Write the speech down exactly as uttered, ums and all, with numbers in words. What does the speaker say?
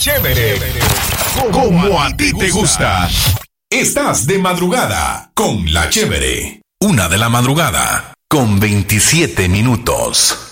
Chévere, como a ti te gusta. Estás de madrugada con La Chévere. Una de la madrugada con veintisiete minutos.